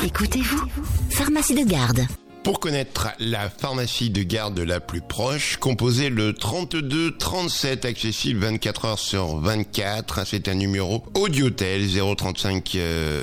Écoutez-vous, pharmacie de garde. Pour connaître la pharmacie de garde la plus proche, composez le 32 37, accessible 24 heures sur 24. C'est un numéro Audiotel 035